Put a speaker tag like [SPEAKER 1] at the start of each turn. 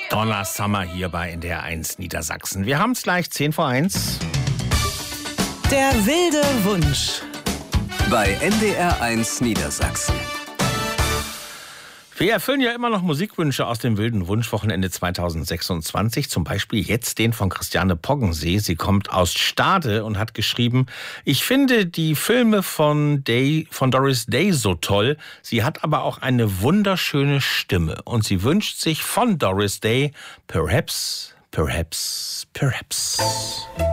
[SPEAKER 1] Donna Summer hier bei NDR 1 Niedersachsen. Wir haben es gleich 10 vor 1.
[SPEAKER 2] Der wilde Wunsch.
[SPEAKER 3] Bei NDR 1 Niedersachsen.
[SPEAKER 1] Wir erfüllen ja immer noch Musikwünsche aus dem wilden Wunschwochenende 2026. Zum Beispiel jetzt den von Christiane Poggensee. Sie kommt aus Stade und hat geschrieben: Ich finde die Filme von Doris Day so toll. Sie hat aber auch eine wunderschöne Stimme. Und sie wünscht sich von Doris Day Perhaps, Perhaps, Perhaps.